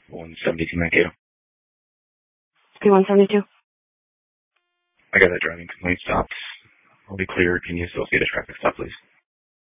172 Mankato. P172. I got that driving complaint stopped. I'll be clear. Can you associate a traffic stop, please?